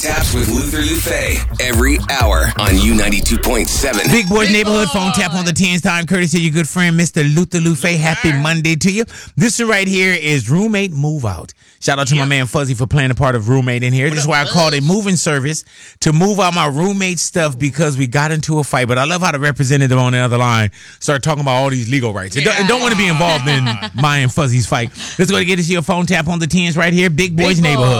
Taps with Luther Lufe every hour on U92.7. Big Boys Neighborhood phone tap on the 10's time, courtesy of your good friend, Mr. Luther Lufe. Happy Monday to you. This right here is Roommate Move Out. Shout out to my man Fuzzy for playing the part of roommate in here. This is why I called a moving service to move out my roommate stuff because we got into a fight. But I love how the representative on the other line started talking about all these legal rights. And don't want to be involved in my and Fuzzy's fight. Let's go to get this your phone tap on the 10's right here. Big Boys Neighborhood.